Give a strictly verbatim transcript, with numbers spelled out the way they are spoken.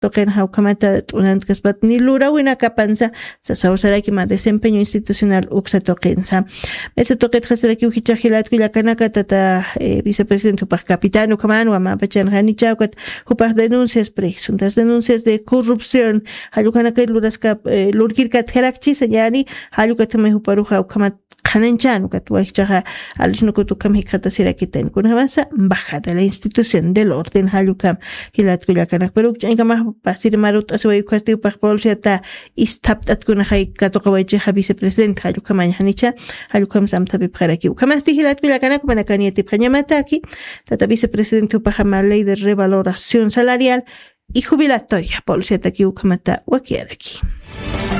toquen haukamata unantkaspat ni lura wina kapansa sa sausaraki ma desempeño institucional uksa toqensa ese toqet khasaraki uhichahilat kuyakanaka tata eh, vicepresidente upaj capitano kamano ama pachan ganichawkat upaj denuncias presuntas denuncias de corrupción halukanaka luraska eh, lurkirkat herakchi señani halukatame uparuja ukamat Hanenchano Katuachaja Alishnokutu Kamikata Sirakiten Kunavasa, bajada la institución del orden Halukam Hilat Kuyakanak Peruk, Enkama Pasir Marut Asway Kwasti Pakpolsiata Istaptat Kunahai Katokawacha vicepresidente Halukamay Hanicha, Halukam Samtabi Paraki, Kamasti Hilat Kuyakanak Manakani Tiphañamataki, Tata vicepresidente Upajama ley de revaloración salarial y jubilatoria, Polsiata Kiukamata Wakiaraki.